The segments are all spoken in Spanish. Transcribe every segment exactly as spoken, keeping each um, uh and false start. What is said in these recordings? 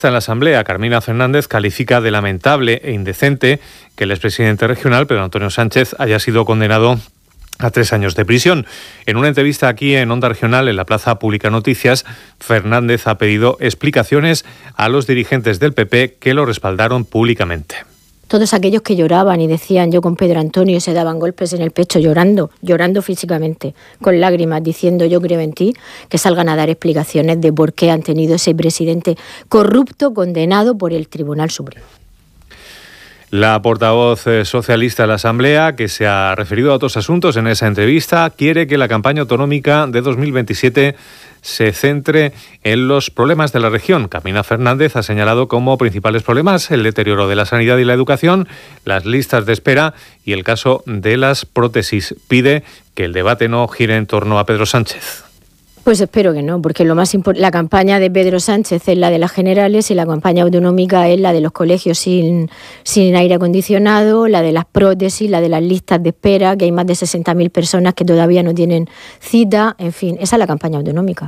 En la Asamblea, Carmina Fernández califica de lamentable e indecente que el expresidente regional, Pedro Antonio Sánchez, haya sido condenado a tres años de prisión. En una entrevista aquí en Onda Regional, en la Plaza Pública Noticias, Fernández ha pedido explicaciones a los dirigentes del P P que lo respaldaron públicamente. Todos aquellos que lloraban y decían yo con Pedro Antonio, se daban golpes en el pecho llorando, llorando físicamente, con lágrimas, diciendo yo creo en ti, que salgan a dar explicaciones de por qué han tenido ese presidente corrupto condenado por el Tribunal Supremo. La portavoz socialista de la Asamblea, que se ha referido a otros asuntos en esa entrevista, quiere que la campaña autonómica de dos mil veintisiete se centre en los problemas de la región. Carmina Fernández ha señalado como principales problemas el deterioro de la sanidad y la educación, las listas de espera y el caso de las prótesis. Pide que el debate no gire en torno a Pedro Sánchez. Pues espero que no, porque lo más impor- la campaña de Pedro Sánchez es la de las generales y la campaña autonómica es la de los colegios sin, sin aire acondicionado, la de las prótesis, la de las listas de espera, que hay más de sesenta mil personas que todavía no tienen cita, en fin, esa es la campaña autonómica.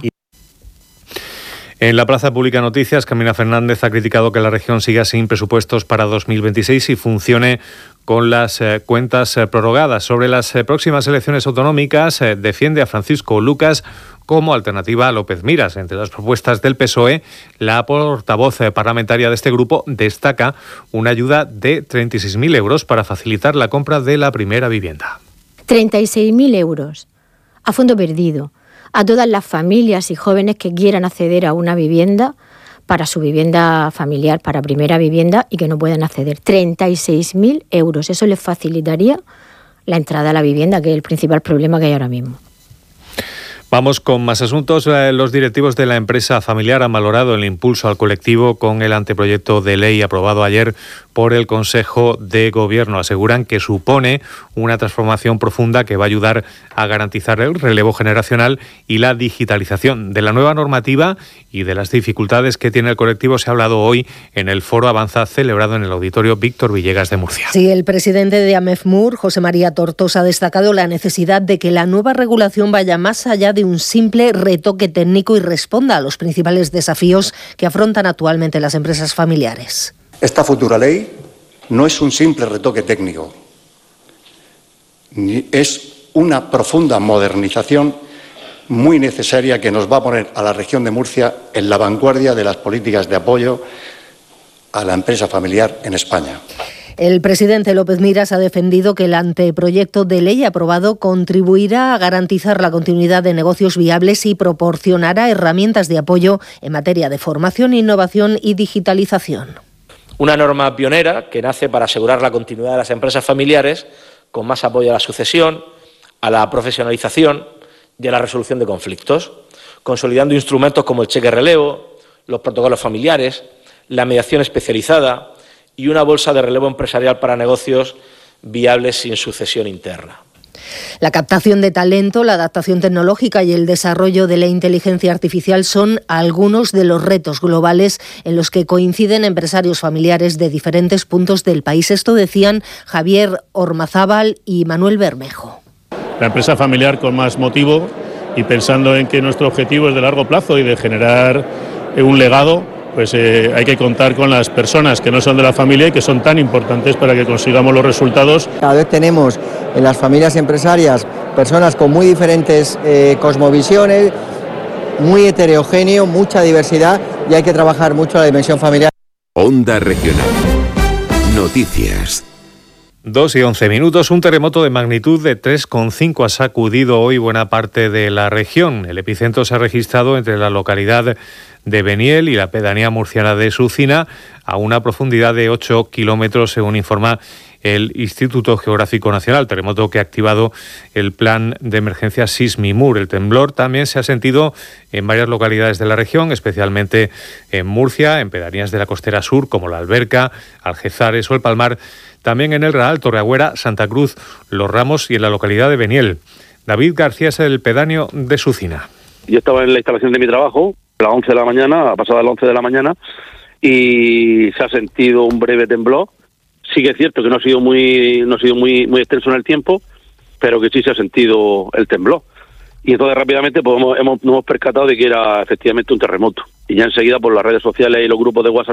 En la Plaza Pública Noticias, Carmina Fernández ha criticado que la región siga sin presupuestos para dos mil veintiséis y funcione con las eh, cuentas eh, prorrogadas. Sobre las eh, próximas elecciones autonómicas, eh, defiende a Francisco Lucas como alternativa a López Miras. Entre las propuestas del P S O E, la portavoz eh, parlamentaria de este grupo destaca una ayuda de treinta y seis mil euros para facilitar la compra de la primera vivienda. treinta y seis mil euros a fondo perdido a todas las familias y jóvenes que quieran acceder a una vivienda para su vivienda familiar, para primera vivienda, y que no puedan acceder. treinta y seis mil euros. Eso les facilitaría la entrada a la vivienda, que es el principal problema que hay ahora mismo. Vamos con más asuntos. Los directivos de la empresa familiar han valorado el impulso al colectivo con el anteproyecto de ley aprobado ayer por el Consejo de Gobierno. Aseguran que supone una transformación profunda que va a ayudar a garantizar el relevo generacional y la digitalización. De la nueva normativa y de las dificultades que tiene el colectivo se ha hablado hoy en el Foro Avanza celebrado en el Auditorio Víctor Villegas de Murcia. Sí, el presidente de AMEFMUR, José María Tortosa, ha destacado la necesidad de que la nueva regulación vaya más allá de un simple retoque técnico y responda a los principales desafíos que afrontan actualmente las empresas familiares. Esta futura ley no es un simple retoque técnico, es una profunda modernización muy necesaria que nos va a poner a la región de Murcia en la vanguardia de las políticas de apoyo a la empresa familiar en España. El presidente López Miras ha defendido que el anteproyecto de ley aprobado contribuirá a garantizar la continuidad de negocios viables y proporcionará herramientas de apoyo en materia de formación, innovación y digitalización. Una norma pionera que nace para asegurar la continuidad de las empresas familiares con más apoyo a la sucesión, a la profesionalización y a la resolución de conflictos, consolidando instrumentos como el cheque relevo, los protocolos familiares, la mediación especializada y una bolsa de relevo empresarial para negocios viables sin sucesión interna. La captación de talento, la adaptación tecnológica y el desarrollo de la inteligencia artificial son algunos de los retos globales en los que coinciden empresarios familiares de diferentes puntos del país. Esto decían Javier Ormazábal y Manuel Bermejo. La empresa familiar con más motivo y pensando en que nuestro objetivo es de largo plazo y de generar un legado, pues eh, hay que contar con las personas que no son de la familia y que son tan importantes para que consigamos los resultados. Cada vez tenemos en las familias empresarias personas con muy diferentes eh, cosmovisiones, muy heterogéneo, mucha diversidad y hay que trabajar mucho la dimensión familiar. Onda Regional. Noticias. Dos y once minutos. Un terremoto de magnitud de tres coma cinco ha sacudido hoy buena parte de la región. El epicentro se ha registrado entre la localidad de Beniel y la pedanía murciana de Sucina, a una profundidad de ocho kilómetros, según informa el Instituto Geográfico Nacional. Terremoto que ha activado el plan de emergencia Sismimur. El temblor también se ha sentido en varias localidades de la región, especialmente en Murcia, en pedanías de la costera sur, como La Alberca, Algezares o El Palmar. También en El Raal, Torreagüera, Santa Cruz, Los Ramos y en la localidad de Beniel. David García es el pedáneo de Sucina. Yo estaba en la instalación de mi trabajo a las once de la mañana, a pasada las once de la mañana, y se ha sentido un breve temblor. Sí que es cierto que no ha sido muy no ha sido muy muy extenso en el tiempo, pero que sí se ha sentido el temblor. y entonces rápidamente pues hemos, hemos, nos hemos percatado de que era efectivamente un terremoto. Y ya enseguida por las redes sociales y los grupos de WhatsApp